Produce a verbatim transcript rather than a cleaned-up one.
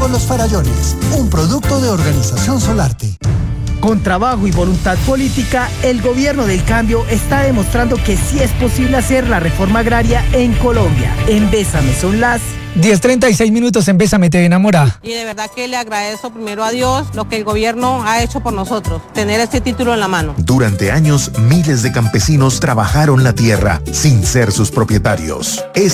con los farallones, un producto de Organización Solarte. Con trabajo y voluntad política, el gobierno del cambio está demostrando que sí es posible hacer la reforma agraria en Colombia. En Bésame son las diez treinta y seis minutos en Bésame te enamora. Y de verdad que le agradezco primero a Dios lo que el gobierno ha hecho por nosotros, tener este título en la mano. Durante años, miles de campesinos trabajaron la tierra sin ser sus propietarios.